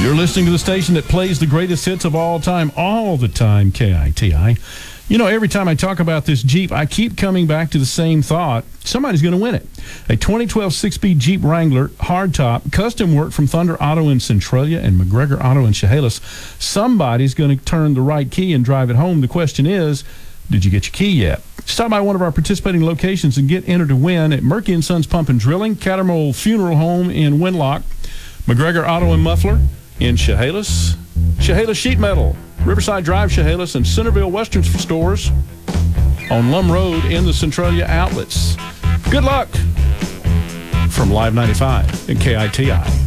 You're listening to the station that plays the greatest hits of all time, KITI. You know, every time I talk about this Jeep, I keep coming back to the same thought. Somebody's going to win it. A 2012 six-speed Jeep Wrangler hardtop, custom work from Thunder Auto in Centralia and McGregor Auto in Chehalis. Somebody's going to turn the right key and drive it home. The question is, did you get your key yet? Stop by one of our participating locations and get entered to win at Murky & Sons Pump and Drilling, Cattermole Funeral Home in Winlock, McGregor Auto and Muffler in Chehalis, Chehalis Sheet Metal, Riverside Drive, Chehalis, and Centerville Western stores on Lum Road in the Centralia outlets. Good luck from Live 95 and KITI.